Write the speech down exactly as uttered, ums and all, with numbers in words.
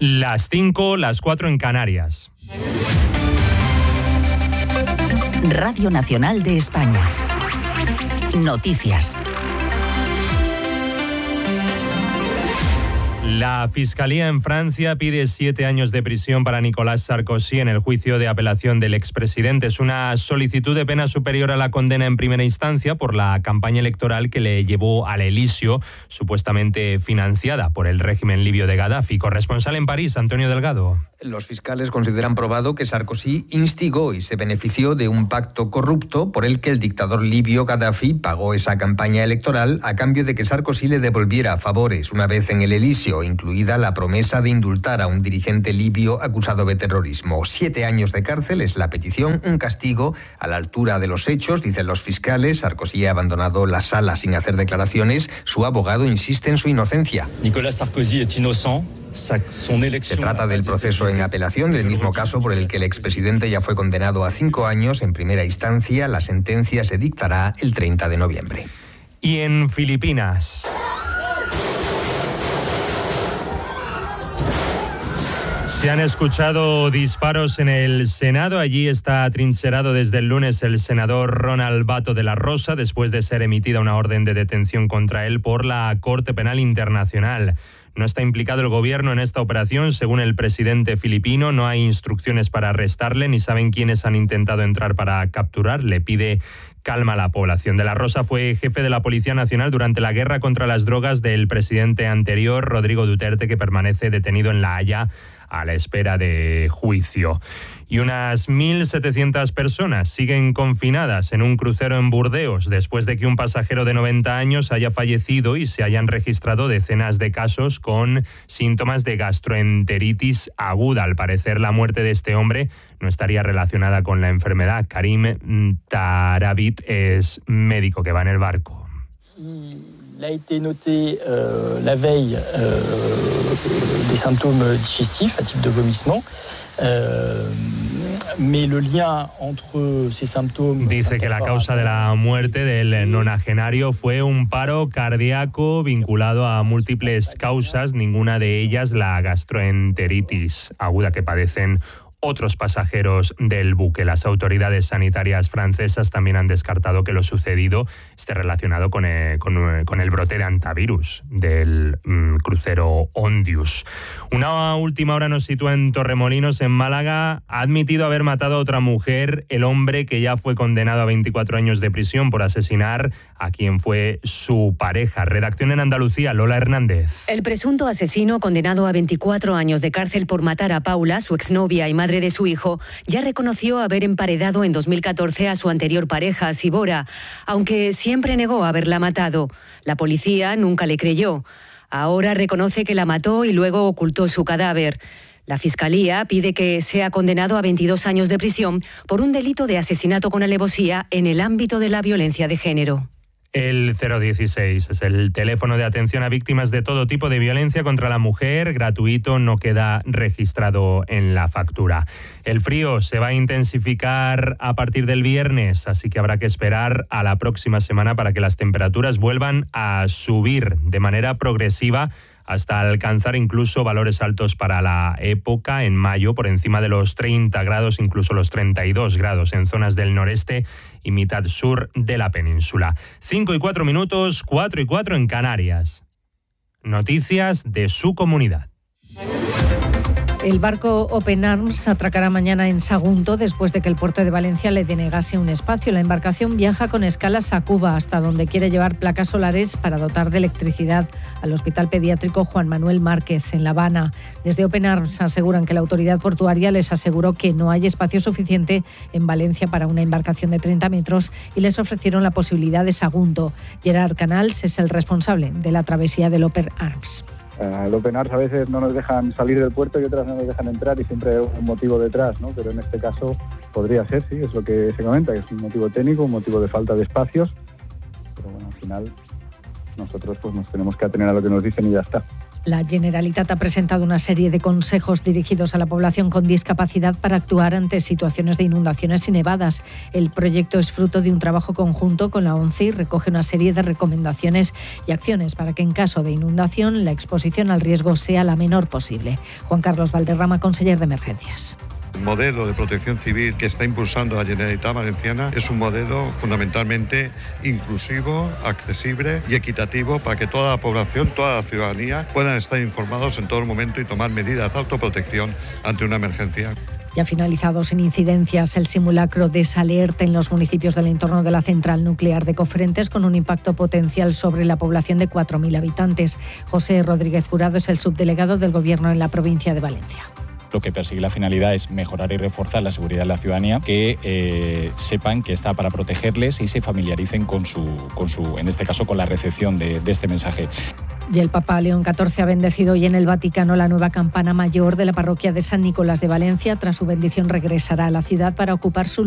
Las cinco, las cuatro en Canarias. Radio Nacional de España. Noticias. La Fiscalía en Francia pide siete años de prisión para Nicolas Sarkozy en el juicio de apelación del expresidente. Es una solicitud de pena superior a la condena en primera instancia por la campaña electoral que le llevó al Elíseo, supuestamente financiada por el régimen libio de Gaddafi. Corresponsal en París, Antonio Delgado. Los fiscales consideran probado que Sarkozy instigó y se benefició de un pacto corrupto por el que el dictador libio Gaddafi pagó esa campaña electoral a cambio de que Sarkozy le devolviera favores una vez en el Elíseo, incluida la promesa de indultar a un dirigente libio acusado de terrorismo. Siete años de cárcel es la petición, un castigo a la altura de los hechos, dicen los fiscales. Sarkozy ha abandonado la sala sin hacer declaraciones. Su abogado insiste en su inocencia. Nicolas Sarkozy es inocente. Se trata del proceso en apelación del mismo caso por el que el expresidente ya fue condenado a cinco años en primera instancia. La sentencia se dictará el treinta de noviembre. Y en Filipinas. Se han escuchado disparos en el Senado. Allí está atrincherado desde el lunes el senador Ronald Bato de la Rosa, después de ser emitida una orden de detención contra él por la Corte Penal Internacional. No está implicado el gobierno en esta operación, según el presidente filipino. No hay instrucciones para arrestarle, ni saben quiénes han intentado entrar para capturarle. Pide calma a la población. De la Rosa fue jefe de la Policía Nacional durante la guerra contra las drogas del presidente anterior, Rodrigo Duterte, que permanece detenido en La Haya a la espera de juicio. Y unas mil setecientas personas siguen confinadas en un crucero en Burdeos después de que un pasajero de noventa años haya fallecido y se hayan registrado decenas de casos con síntomas de gastroenteritis aguda. Al parecer, la muerte de este hombre no estaría relacionada con la enfermedad. Karim Tarabit es médico que va en el barco. Il a été noté euh, la veille euh, des symptômes digestifs, à type de vomissement. Euh, mais le lien entre ces symptômes... Dice que la causa de la muerte del nonagenario fue un paro cardíaco vinculado a múltiples causas, ninguna de ellas la gastroenteritis aguda que padecen otros pasajeros del buque. Las autoridades sanitarias francesas también han descartado que lo sucedido esté relacionado con el, con, con el brote de antivirus del mm, crucero Ondius. Una última hora nos sitúa en Torremolinos, en Málaga. Ha admitido haber matado a otra mujer, el hombre que ya fue condenado a veinticuatro años de prisión por asesinar a quien fue su pareja. Redacción en Andalucía, Lola Hernández. El presunto asesino, condenado a veinticuatro años de cárcel por matar a Paula, su exnovia y madre de su hijo, ya reconoció haber emparedado en dos mil catorce a su anterior pareja, Sibora, aunque siempre negó haberla matado. La policía nunca le creyó. Ahora reconoce que la mató y luego ocultó su cadáver. La Fiscalía pide que sea condenado a veintidós años de prisión por un delito de asesinato con alevosía en el ámbito de la violencia de género. El cero dieciséis es el teléfono de atención a víctimas de todo tipo de violencia contra la mujer, gratuito, no queda registrado en la factura. El frío se va a intensificar a partir del viernes, así que habrá que esperar a la próxima semana para que las temperaturas vuelvan a subir de manera progresiva hasta alcanzar incluso valores altos para la época. En mayo, por encima de los treinta grados, incluso los treinta y dos grados en zonas del noreste y mitad sur de la península. Cinco y cuatro minutos, cuatro y cuatro en Canarias. Noticias de su comunidad. El barco Open Arms atracará mañana en Sagunto después de que el puerto de Valencia le denegase un espacio. La embarcación viaja con escalas a Cuba, hasta donde quiere llevar placas solares para dotar de electricidad al Hospital Pediátrico Juan Manuel Márquez en La Habana. Desde Open Arms aseguran que la autoridad portuaria les aseguró que no hay espacio suficiente en Valencia para una embarcación de treinta metros y les ofrecieron la posibilidad de Sagunto. Gerard Canals es el responsable de la travesía del Open Arms. El Open Arms a veces no nos dejan salir del puerto y otras no nos dejan entrar y siempre hay un motivo detrás, ¿no? Pero en este caso podría ser, sí, es lo que se comenta, que es un motivo técnico, un motivo de falta de espacios, pero bueno, al final nosotros pues nos tenemos que atener a lo que nos dicen y ya está. La Generalitat ha presentado una serie de consejos dirigidos a la población con discapacidad para actuar ante situaciones de inundaciones y nevadas. El proyecto es fruto de un trabajo conjunto con la ONCE y recoge una serie de recomendaciones y acciones para que en caso de inundación la exposición al riesgo sea la menor posible. Juan Carlos Valderrama, conseller de Emergencias. El modelo de protección civil que está impulsando la Generalitat Valenciana es un modelo fundamentalmente inclusivo, accesible y equitativo para que toda la población, toda la ciudadanía puedan estar informados en todo momento y tomar medidas de autoprotección ante una emergencia. Ya finalizado sin incidencias el simulacro de Salert en los municipios del entorno de la central nuclear de Cofrentes, con un impacto potencial sobre la población de cuatro mil habitantes. José Rodríguez Jurado es el subdelegado del Gobierno en la provincia de Valencia. Lo que persigue la finalidad es mejorar y reforzar la seguridad de la ciudadanía, que eh, sepan que está para protegerles y se familiaricen con su, con su, en este caso, con la recepción de, de este mensaje. Y el Papa León catorce ha bendecido hoy en el Vaticano la nueva campana mayor de la parroquia de San Nicolás de Valencia. Tras su bendición regresará a la ciudad para ocupar su